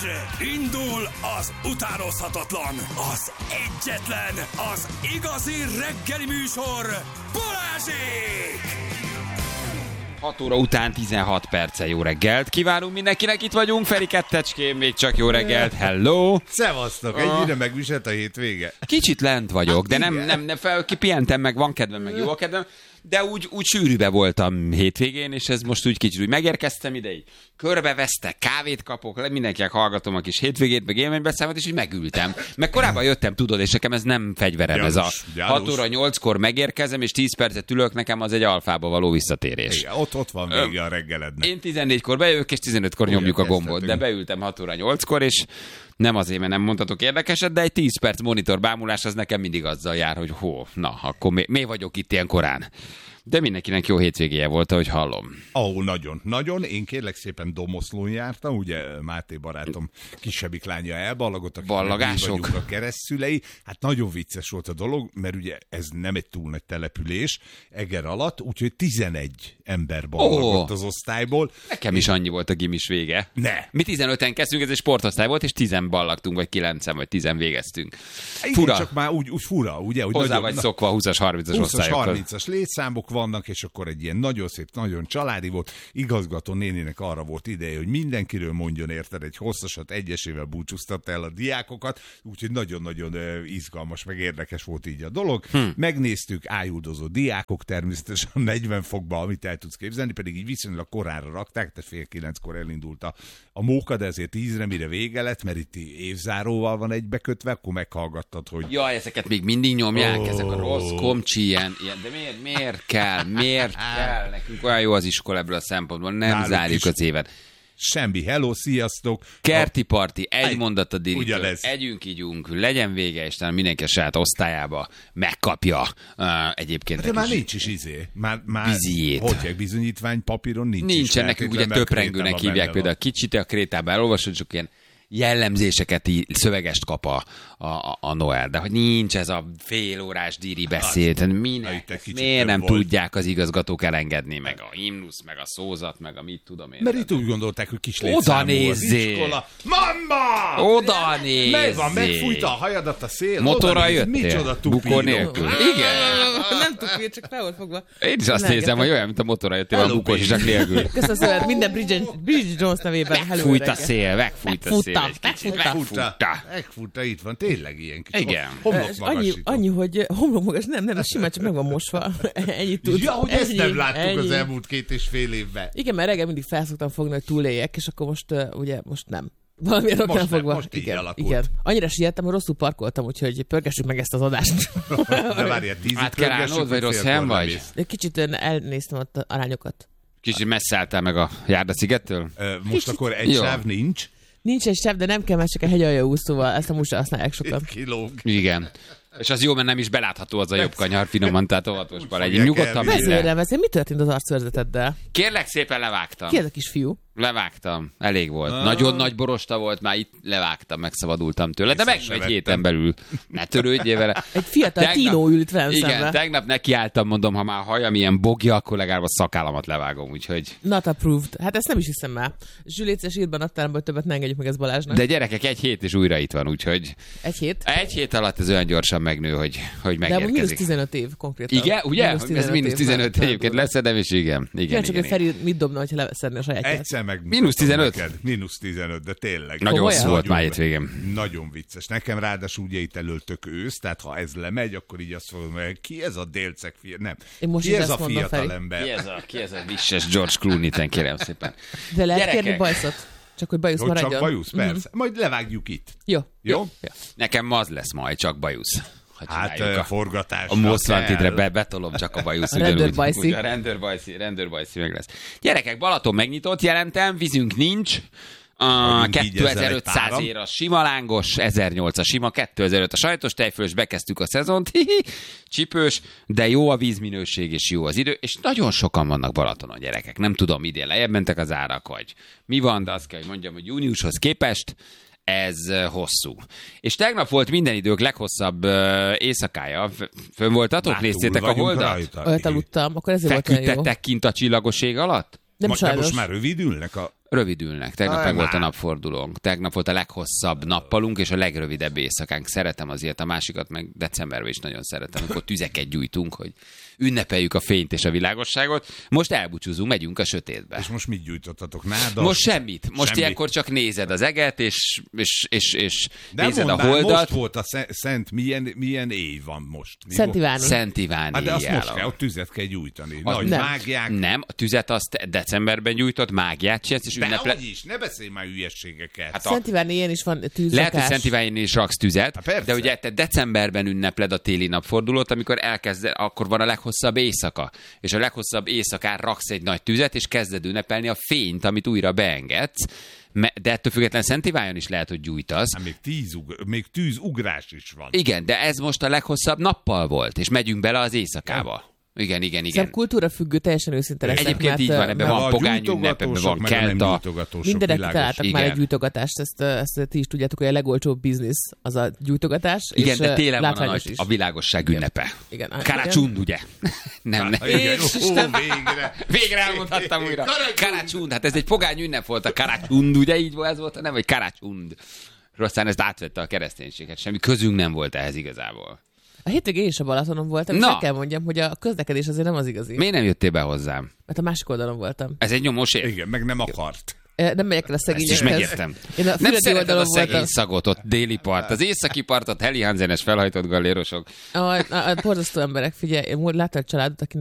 Indul az utánozhatatlan, az egyetlen, az igazi reggeli műsor, Balázsék! 6 óra után 16 perce, jó reggelt kívánunk mindenkinek, itt vagyunk, Feri Kettecském, még csak jó reggelt, hello! Szevasztok, ennyire megviselt a hétvége. Kicsit lent vagyok, de nem kipihentem meg, van kedvem, meg jó a kedvem, de úgy sűrűbe voltam hétvégén, és ez most úgy kicsit úgy megérkeztem ide, így körbevesztek, kávét kapok, mindenkinek hallgatom a kis hétvégét, meg élménybeszámot, és így megültem. Meg korábban jöttem, tudod, és nekem ez nem fegyverem, gyanús, ez a 6 óra 8-kor megérkezem, és 10 percet ülök, nekem az egy alfába való visszatérés. Igen, ott van vége a reggelednek. Én 14-kor bejövök, és 15-kor nyomjuk a gombot, de beültem 6 óra 8-kor, és nem azért, mert nem mondhatok érdekeset, de egy 10 perc monitor bámulás az nekem mindig azzal jár, hogy akkor miért vagyok itt ilyen korán? De mindenkinek jó hétvégéje volt, ahogy hallom. Nagyon. Én kérlek szépen Domoszlón jártam, ugye Máté barátom kisebbik lánya elballagott, akik vagyunk a keresztszülei. Hát nagyon vicces volt a dolog, mert ugye ez nem egy túl nagy település Eger alatt, úgyhogy 11 ember ballagott az osztályból. Nekem is annyi volt a gimis vége. Ne. Mi 15-en kezdtünk, ez egy sportosztály volt, és 10 ballagtunk, vagy 9-en, vagy 10 végeztünk. Igen, fura. csak már úgy fura, ugye? Hogy hozzá vagy szokva a 20-as, 30-as osztályoktól. 20-as létszámok vannak, és akkor egy ilyen nagyon szép, nagyon családi volt. Igazgató néninek arra volt ideje, hogy mindenkiről mondjon, érted, egy hosszasat, egyesével búcsúztatta el a diákokat, úgyhogy nagyon-nagyon izgalmas, meg érdekes volt így a dolog. Megnéztük, ájuldozó diákok természetesen 40 fokba, amit el tudsz képzelni, pedig így viszonylag koránra rakták, tehát 8:30 elindult a móka, de ezért 10-re, mire vége lett, mert itt évzáróval van egybekötve, akkor meghallgattad, hogy... Jaj, ezeket még mindig nyomják, ezek a rossz komcsi, ilyen, de miért kell? Miért kell? Nekünk olyan jó az iskola ebből a szempontból, nem náluk zárjuk az évet. Semmi, hello, sziasztok! Kerti parti, egy mondat a dirítől, együnk, ígyunk, legyen vége, és talán mindenki a saját osztályába megkapja egyébként. De már nincs is már hogy bizonyítvány papíron Nincsen, nekünk ugye töprengőnek hívják például a kicsit, a Krétában elolvasod, csak ilyen jellemzéseket, szövegest kap a Noel, de hogy nincs ez a félórás díri beszéd, miért nem tudják az igazgatók elengedni, meg a himnusz, meg a szózat, meg a mit tudom én. Mert itt úgy gondolták, hogy kis létszámú az iskola. Mama! Oda nézzél! Meg van, megfújta a hajadat a szél. Motorra jöttél? Micsoda tupíró. Bukó nélkül? Igen. Nem tupír, csak fel volt fogva. Én is azt nézem, hogy olyan, mint a motorra jöttél a bukós is nélkül. Köszönöm szépen, minden Bridget Jones nevében. Megfújt a szél, megfújt a szél. Megfutta, itt van, tényleg ilyen kicsit. Igen. Annyi, hogy homlokmagas, nem, simán csak meg van mosva. Ennyit tud. Ja, hogy ezt nem láttuk az elmúlt 2,5 évben. Igen, mert reggel mindig felszoktam fogni, hogy túléljek, és akkor most nem. Valamiért oknál fogva. Most így alakult. Igen. Annyira siettem, hogy rosszul parkoltam, úgyhogy pörgessük meg ezt az adást. De várjál, 10 át kell állnod, vagy rossz helyen vagy? Kicsit elnéztem ott arányokat. Kicsit messze álltál meg a Járda-szigettől? Most akkor egy sáv nincs? Nincs egy sáv, de nem kell, mert csak a hegyalja úszóval. Ezt a most használják sokat. Igen. És az jó, mert nem is belátható az a jobb kanyar, finoman, tehát óvatosban legyen. Nyugodtan vezérelvezél, mi történt az arcszőrzeteddel? Kérlek szépen, levágtam. Ki ez a kisfiú? Levágtam. Elég volt. Nagyon nagy borosta volt, már itt levágtam, megszabadultam tőle. De meg egy héten belül. Ne törődjél vele. Egy fiatal tínó ült velem szembe. Igen, tegnap nekiálltam, mondom, ha már a hajam ilyen bogja, akkor legalább a szakállamat levágom, úgyhogy... Not approved. Hát ezt nem is hiszem már. Zsüléces írban adtál, hogy többet ne engedjük meg ezt Balázsnak. De gyerekek, egy hét és újra itt van, úgyhogy... Egy hét? Egy hét alatt ez olyan gyorsan megnő, hogy megérkezik. De mínusz 15 év konkrétan. Igen, ugye? Ez mínusz 15 egyébként leszedem, és igen. Csak hogy Feri mit dobna, hogyha leszedni a sajátját. Egyszer meg mínusz 15. Mínusz 15, de tényleg. Nagyon rossz volt már hétvégén. Nagyon vicces. Nekem ráadásul ugye itt előttök ősz, tehát ha ez lemegy, akkor így azt mondom, hogy ki ez a délceg fiatal? Nem. Ki ez a fiatal ember? Ki ez a visses George Clooney-ten, kérem szépen. De lehet kérni bajszot? Csak hogy bajusz maradjon? Csak bajusz, persze. Majd levágjuk itt. Jó? Nekem az lesz majd, csak bajusz. Hát forgatás. A Most Wanted-re betolom csak a bajusz. A rendőrbajszi. A rendőrbajszi meg lesz. Gyerekek, Balaton megnyitott, jelentem, vízünk nincs. 2500 ér a sima lángos, 1008 a sima, 2005 a sajtos tejfölös, bekezdtük a szezont, csipős, de jó a vízminőség és jó az idő, és nagyon sokan vannak Balatonon, gyerekek. Nem tudom, idén lejjebb mentek az árak, vagy mi van, de azt kell, hogy mondjam, hogy júniushoz képest ez hosszú. És tegnap volt minden idők leghosszabb éjszakája. Fönn voltatok? Néztétek a holdat? Olyat aludtam, akkor ezért volt olyan jó. Feküdtettek kint a csillagos ég alatt? Nem sajnos. Most már rövidülnek a... Rövidülnek. Tegnap Aj, meg volt a már. napfordulónk. Tegnap volt a leghosszabb nappalunk, és a legrövidebb éjszakánk. Szeretem azért, a másikat meg decemberben is nagyon szeretem, amikor tüzeket gyújtunk, hogy ünnepeljük a fényt és a világosságot. Most elbúcsúzunk, megyünk a sötétbe. És most mit gyújtottatok? Nádat? Most semmit. Most Semmit. ilyenkor csak nézed az eget, és De nézed a mondd már, holdat. most volt a szent, milyen éj van most? Szent Iváni. Szent Iván Hát de azt éjjel. most kell, ott tüzet kell gyújtani. Az- Nagy Nem. mágiák. Nem, a tüzet azt decemberben gyújtott, mágiát csinálsz, és De ünneple... ahogy is, ne beszélj már hülyeségeket. Hát Szent Iváni ilyen is van tűzrakás. Lehet, hogy Szent Iványin is raksz tüzet, Hát persze. de ugye te decemberben ünnepled a téli napfordulót, amikor akkor van a leghosszabb éjszaka. És a leghosszabb éjszakán raksz egy nagy tüzet, és kezded ünnepelni a fényt, amit újra beengedsz. De ettől függetlenül Szent Iványon is lehet, hogy gyújtasz. Hát még tűzugrás is van. Igen, de ez most a leghosszabb nappal volt, és megyünk bele az éjszakába. Igen. Szerintem kultúra függő, teljesen őszinte leszek. Egyébként mert, így van, ebben mert van a pogány ünnep, ebben gyújtogatósok, van meg a nem kelta. gyújtogatósok, mindenek világos. találtak már Igen. egy gyújtogatást, ezt ti is tudjátok, hogy a legolcsóbb biznisz az a gyújtogatás. Igen, és de télen van a látványos nagy, is. a világosság ünnepe. Igen. Karácsund, ugye? Nem. Igen, Jézusom. végre. Végre elmondhattam újra. Karácsund, hát ez egy pogány ünnep volt a Karácsund, ugye így ez volt a neve, hogy Karácsund. Aztán ezt átvette a kereszténységet, semmi közünk nem volt ehhez igazából. A hétvégén én is a Balatonon voltam, és Na. el kell mondjam, hogy a közlekedés azért nem az igazi. Miért nem jöttél be hozzám? Mert a másik oldalon voltam. Ez egy nyomós év. Igen, meg nem akart. Nem megyek el a Ezt is szegényekhez. megértem. Én a Nem Füredi szereted a oldalon szegény voltam. szagot, ott déli part. Az északi partot Heli Hansenes felhajtott gallérosok. A borzasztó emberek, figyelj, én láttam egy családot, aki